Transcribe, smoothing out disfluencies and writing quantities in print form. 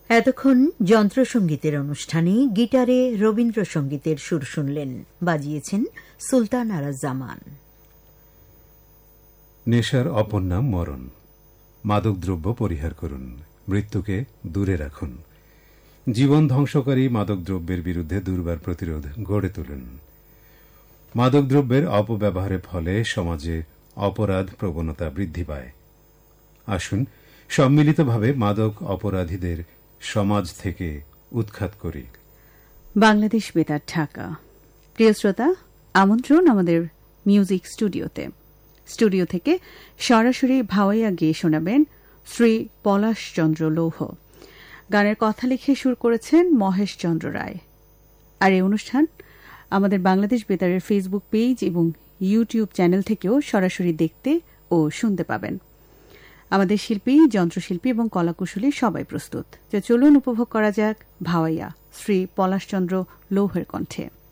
এতক্ষণ যন্ত্রসঙ্গীতের অনুষ্ঠানে গিটারে রবীন্দ্রসঙ্গীতের সুর শুনলেন, বাজিয়েছেন সুলতান আরা জামান। নেশার অপর নাম মরণ। মাদকদ্রব্য পরিহার করুন, মৃত্যুকে দূরে রাখুন। জীবন ধ্বংসকারী মাদকদ্রব্যের বিরুদ্ধে দুর্বার প্রতিরোধ গড়ে তুলুন। মাদকদ্রব্যের অপব্যবহারের ফলে সমাজে অপরাধ প্রবণতা বৃদ্ধি পায়। আসুন সম্মিলিতভাবে মাদক অপরাধীদের সমাজ থেকে উৎখাত করি। বাংলাদেশ বেতার, ঢাকা। প্রিয় শ্রোতা, আমন্ত্রণ আমাদের মিউজিক স্টুডিওতে। স্টুডিও থেকে সরাসরি ভাওয়াইয়া গেয়ে শোনাবেন শ্রী পলাশ চন্দ্র লৌহ। গানের কথা লিখে সুর করেছেন মহেশ চন্দ্র রায়। আর এই অনুষ্ঠান আমাদের বাংলাদেশ বেতারের ফেসবুক পেজ এবং ইউটিউব চ্যানেল থেকেও সরাসরি দেখতে ও শুনতে পাবেন। আমাদের শিল্পী, যন্ত্রশিল্পী এবং কলাকুশলী সবাই প্রস্তুত। চলুন উপভোগ করা যাক ভাওয়াইয়া শ্রী পলাশচন্দ্র লৌহের কণ্ঠে।